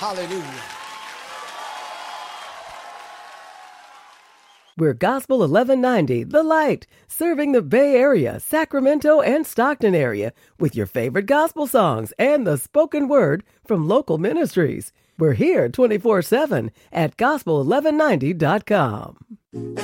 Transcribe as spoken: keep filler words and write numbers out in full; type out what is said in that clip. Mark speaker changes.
Speaker 1: Hallelujah.
Speaker 2: We're Gospel eleven ninety, The Light, serving the Bay Area, Sacramento, and Stockton area with your favorite gospel songs and the spoken word from local ministries. We're here twenty-four seven at gospel eleven ninety dot com.